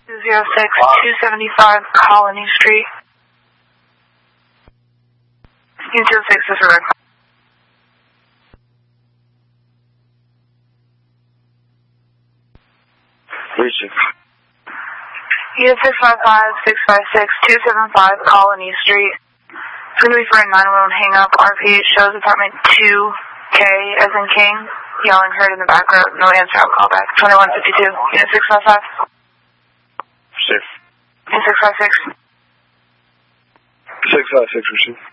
206-275 Colony Street. Unit 06 is correct. Reaching. Unit 655-656-275 Colony Street. It's going to be for a 911 hang-up. RP shows apartment 2K as in King. Yelling heard in the background. No answer. I'll call back. 2152. Unit 655. Safe. Unit 656. 656, receive.